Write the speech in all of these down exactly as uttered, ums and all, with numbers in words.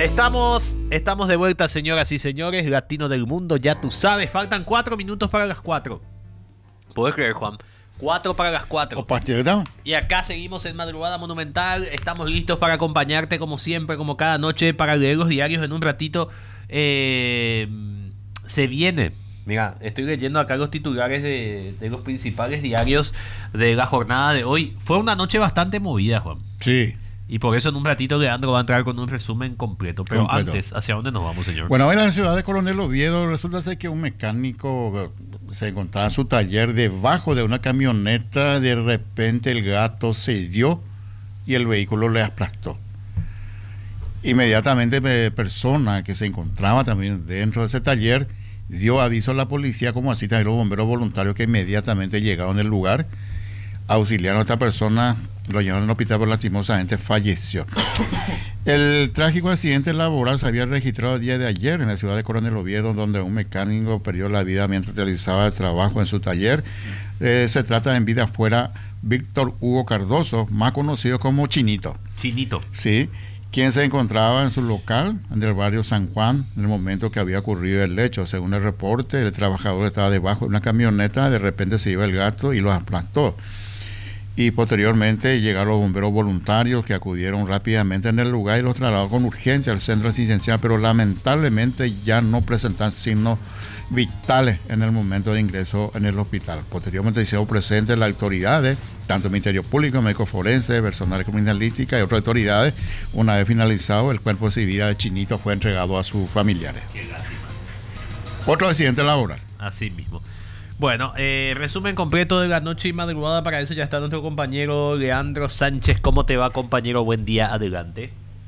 Estamos, estamos de vuelta, señoras y señores, latinos del mundo, ya tú sabes, faltan cuatro minutos para las cuatro. ¿Puedes creer, Juan? Cuatro para las cuatro. Y acá seguimos en Madrugada Monumental, estamos listos para acompañarte como siempre, como cada noche, para leer los diarios en un ratito. Eh, se viene, mira, estoy leyendo acá los titulares de, de los principales diarios de la jornada de hoy. Fue una noche bastante movida, Juan. Sí. Y por eso en un ratito Leandro va a entrar con un resumen completo. Pero completo. Antes, ¿hacia dónde nos vamos, señor? Bueno, en la ciudad de Coronel Oviedo resulta ser que un mecánico se encontraba en su taller debajo de una camioneta. De repente el gato se dio y el vehículo le aplastó. Inmediatamente persona que se encontraba también dentro de ese taller dio aviso a la policía, como así también los bomberos voluntarios, que inmediatamente llegaron al lugar, auxiliaron a esta persona, lo llevaron al hospital, pero lastimosamente falleció. El trágico accidente laboral se había registrado el día de ayer en la ciudad de Coronel Oviedo, donde un mecánico perdió la vida mientras realizaba el trabajo en su taller. Eh, se trata en vida fuera Víctor Hugo Cardoso, más conocido como Chinito. Chinito. Sí, quien se encontraba en su local en el barrio San Juan en el momento que había ocurrido el hecho. Según el reporte, el trabajador estaba debajo de una camioneta, de repente se iba el gato y lo aplastó. Y posteriormente llegaron los bomberos voluntarios, que acudieron rápidamente en el lugar y los trasladaron con urgencia al centro asistencial, pero lamentablemente ya no presentan signos vitales en el momento de ingreso en el hospital. Posteriormente hicieron presentes las autoridades, tanto el Ministerio Público, médico forense, personal criminalística y otras autoridades. Una vez finalizado, el cuerpo sin vida de Chinito fue entregado a sus familiares. Qué lástima. Otro accidente laboral. Así mismo. Bueno, eh, resumen completo de la noche y madrugada. Para eso ya está nuestro compañero Leandro Sánchez. ¿Cómo te va, compañero? Buen día, adelante.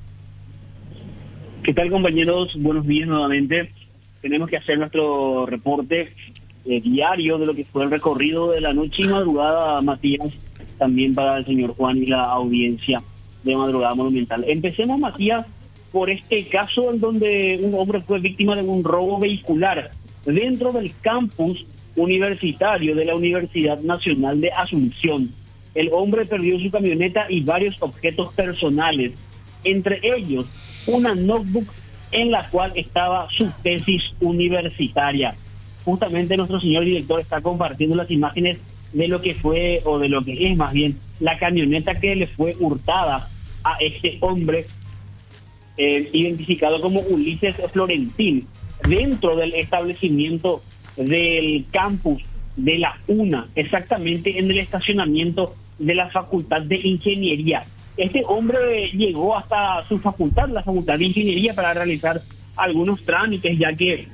¿Qué tal, compañeros? Buenos días nuevamente. Tenemos que hacer nuestro reporte eh, diario de lo que fue el recorrido de la noche y madrugada, Matías, también para el señor Juan y la audiencia de Madrugada Monumental. Empecemos, Matías, por este caso en donde un hombre fue víctima de un robo vehicular dentro del campus universitario de la Universidad Nacional de Asunción. El hombre perdió su camioneta y varios objetos personales, entre ellos una notebook en la cual estaba su tesis universitaria. Justamente nuestro señor director está compartiendo las imágenes de lo que fue, o de lo que es más bien, la camioneta que le fue hurtada a este hombre, eh, identificado como Ulises Florentín, dentro del establecimiento del campus de la UNA, exactamente en el estacionamiento de la Facultad de Ingeniería. Este hombre llegó hasta su facultad, la Facultad de Ingeniería, para realizar algunos trámites, ya que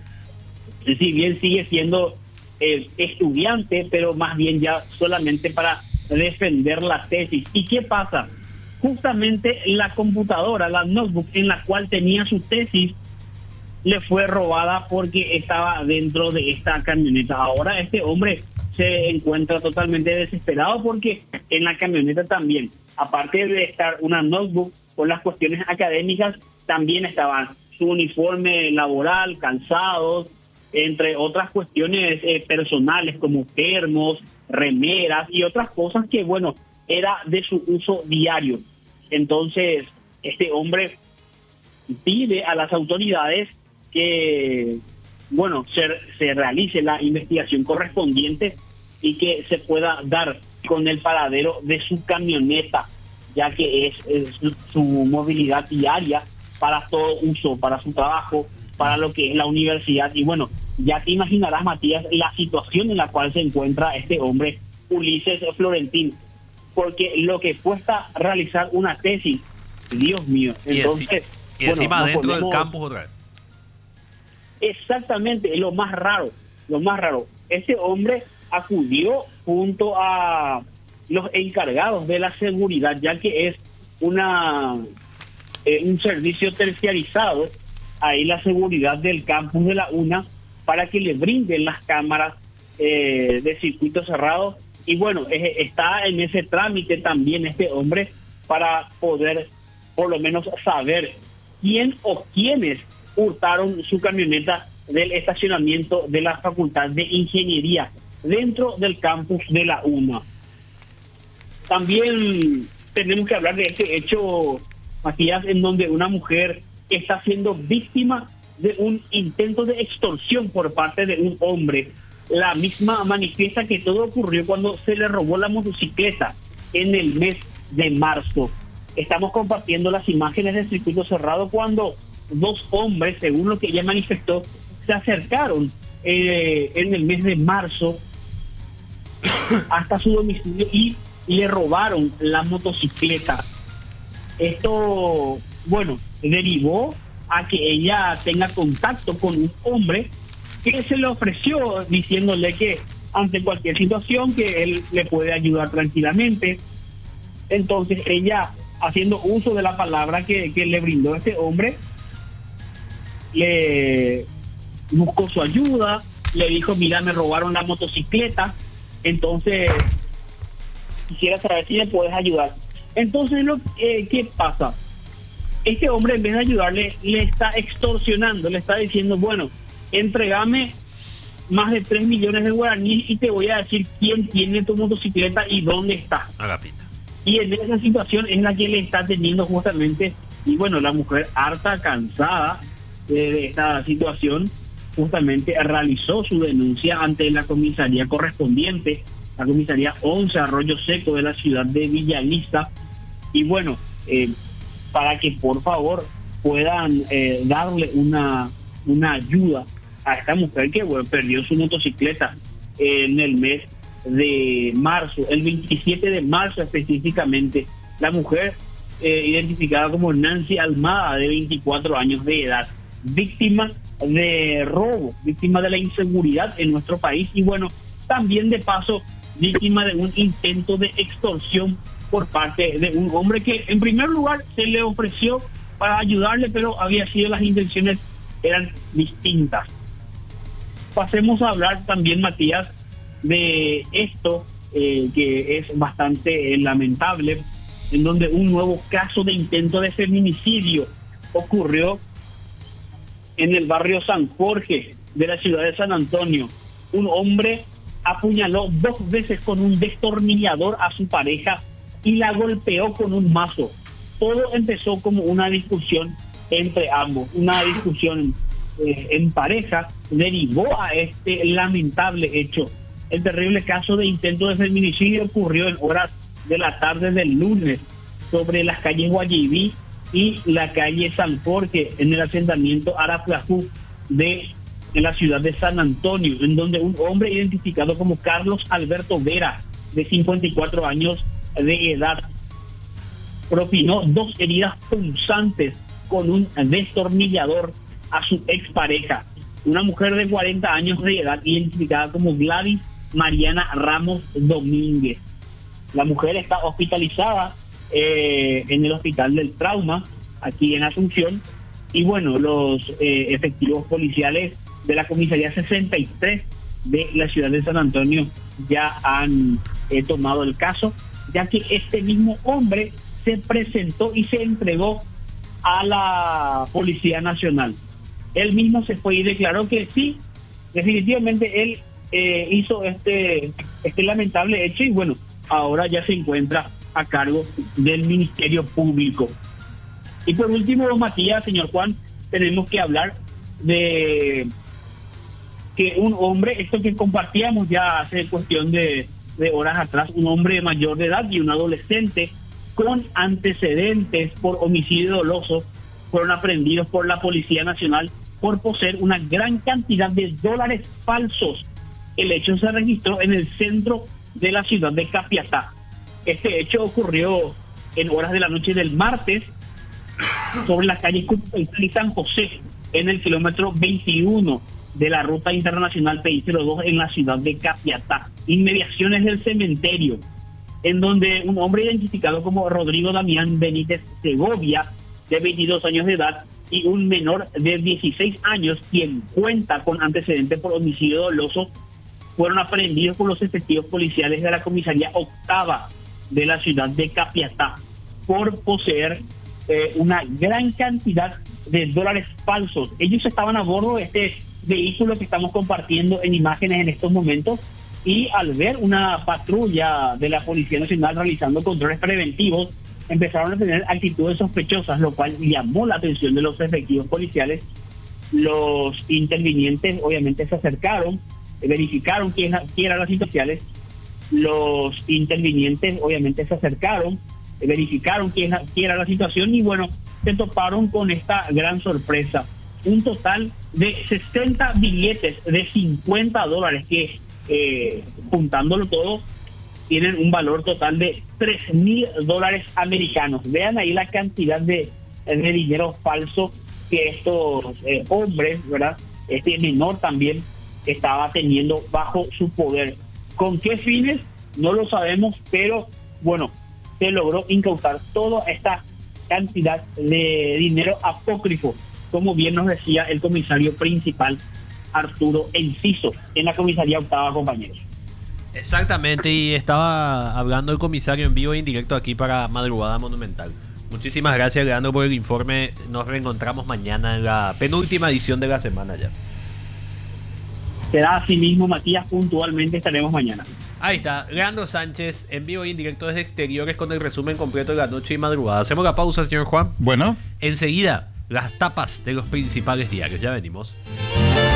si bien sigue siendo eh, estudiante, pero más bien ya solamente para defender la tesis. ¿Y qué pasa? Justamente la computadora, la notebook en la cual tenía su tesis, le fue robada porque estaba dentro de esta camioneta. Ahora este hombre se encuentra totalmente desesperado porque en la camioneta también, aparte de estar una notebook con las cuestiones académicas, también estaban su uniforme laboral, calzados, entre otras cuestiones eh, personales como termos, remeras y otras cosas que, bueno, era de su uso diario. Entonces, este hombre pide a las autoridades que, bueno, se, se realice la investigación correspondiente y que se pueda dar con el paradero de su camioneta, ya que es, es su, su movilidad diaria para todo uso, para su trabajo, para lo que es la universidad. Y bueno, ya te imaginarás, Matías, la situación en la cual se encuentra este hombre, Ulises Florentín, porque lo que cuesta realizar una tesis, Dios mío. Entonces, y, así, y bueno, encima dentro podemos... del campus otra vez. Exactamente, es lo más raro, lo más raro. Este hombre acudió junto a los encargados de la seguridad, ya que es una eh, un servicio terciarizado, ahí la seguridad del campus de la UNA, para que le brinden las cámaras eh, de circuito cerrado. Y bueno, eh, está en ese trámite también este hombre para poder por lo menos saber quién o quiénes hurtaron su camioneta del estacionamiento de la Facultad de Ingeniería dentro del campus de la UNA. También tenemos que hablar de este hecho, Matías, en donde una mujer está siendo víctima de un intento de extorsión por parte de un hombre. La misma manifiesta que todo ocurrió cuando se le robó la motocicleta en el mes de marzo. Estamos compartiendo las imágenes del circuito cerrado cuando dos hombres, según lo que ella manifestó, se acercaron eh, en el mes de marzo hasta su domicilio y le robaron la motocicleta. Esto, bueno, derivó a que ella tenga contacto con un hombre que se le ofreció diciéndole que ante cualquier situación que él le puede ayudar tranquilamente. Entonces ella, haciendo uso de la palabra que, que le brindó este hombre, le buscó su ayuda, le dijo, mira, me robaron la motocicleta, entonces quisiera saber si le puedes ayudar. Entonces, lo, eh, ¿qué pasa? Este hombre, en vez de ayudarle, le está extorsionando, le está diciendo, bueno, entregame más de tres millones de guaraníes y te voy a decir quién tiene tu motocicleta y dónde está. Agapita. Y en esa situación es la que le está teniendo justamente, y bueno, la mujer harta, cansada de, de esta situación, justamente realizó su denuncia ante la comisaría correspondiente, la comisaría once Arroyo Seco de la ciudad de Villa Lista. Y bueno, eh, para que por favor puedan eh, darle una, una ayuda a esta mujer que bueno, perdió su motocicleta en el mes de marzo, el veintisiete de marzo específicamente. La mujer eh, identificada como Nancy Almada, de veinticuatro años de edad, víctima de robo, víctima de la inseguridad en nuestro país y bueno, también de paso víctima de un intento de extorsión por parte de un hombre que en primer lugar se le ofreció para ayudarle, pero había sido, las intenciones eran distintas. Pasemos a hablar también, Matías, de esto eh, que es bastante eh, lamentable, en donde un nuevo caso de intento de feminicidio ocurrió en el barrio San Jorge de la ciudad de San Antonio. Un hombre apuñaló dos veces con un destornillador a su pareja y la golpeó con un mazo. Todo empezó como una discusión entre ambos, una discusión eh, en pareja, derivó a este lamentable hecho. El terrible caso de intento de feminicidio ocurrió en horas de la tarde del lunes sobre las calles Guayibí y la calle San Jorge, en el asentamiento Araflajú de en la ciudad de San Antonio, en donde un hombre identificado como Carlos Alberto Vera, de cincuenta y cuatro años de edad, propinó dos heridas punzantes con un destornillador a su expareja, una mujer de cuarenta años de edad identificada como Gladys Mariana Ramos Domínguez. La mujer está hospitalizada eh, en el Hospital del Trauma, aquí en Asunción, y bueno, los eh, efectivos policiales de la comisaría sesenta y tres de la ciudad de San Antonio ya han eh, tomado el caso, ya que este mismo hombre se presentó y se entregó a la Policía Nacional. Él mismo se fue y declaró que sí, definitivamente él eh, hizo este, este lamentable hecho y bueno, ahora ya se encuentra a cargo del Ministerio Público. Y por último, Matías, señor Juan, tenemos que hablar de que un hombre, esto que compartíamos ya hace cuestión de, de horas atrás, un hombre mayor de edad y un adolescente con antecedentes por homicidio doloso fueron aprehendidos por la Policía Nacional por poseer una gran cantidad de dólares falsos. El hecho se registró en el centro de la ciudad de Capiatá. Este hecho ocurrió en horas de la noche del martes sobre la calle Cupaycal y San José, en el kilómetro veintiuno de la ruta internacional P I cero dos en la ciudad de Capiatá, inmediaciones del cementerio, en donde un hombre identificado como Rodrigo Damián Benítez Segovia, de veintidós años de edad, y un menor de dieciséis años, quien cuenta con antecedentes por homicidio doloso, fueron aprehendidos por los efectivos policiales de la comisaría octava de la ciudad de Capiatá por poseer eh, una gran cantidad de dólares falsos. Ellos estaban a bordo de este vehículo que estamos compartiendo en imágenes en estos momentos, y al ver una patrulla de la Policía Nacional realizando controles preventivos empezaron a tener actitudes sospechosas, lo cual llamó la atención de los efectivos policiales. Los intervinientes obviamente se acercaron, verificaron quién, quién eran las situaciones. Los intervinientes obviamente se acercaron, verificaron quién, quién era la situación y bueno, se toparon con esta gran sorpresa. Un total de sesenta billetes de cincuenta dólares que, eh, juntándolo todo, tienen un valor total de tres mil dólares americanos. Vean ahí la cantidad de, de dinero falso que estos eh, hombres, ¿verdad? Este menor también estaba teniendo bajo su poder. ¿Con qué fines? No lo sabemos, pero bueno, se logró incautar toda esta cantidad de dinero apócrifo, como bien nos decía el comisario principal Arturo Enciso en la comisaría octava, compañeros. Exactamente, y estaba hablando el comisario en vivo e indirecto aquí para Madrugada Monumental. Muchísimas gracias, Leandro, por el informe. Nos reencontramos mañana en la penúltima edición de la semana ya. Será así mismo, Matías, puntualmente estaremos mañana. Ahí está, Leandro Sánchez, en vivo y en directo desde exteriores con el resumen completo de la noche y madrugada. Hacemos la pausa, señor Juan. Bueno. Enseguida, las tapas de los principales diarios. Ya venimos.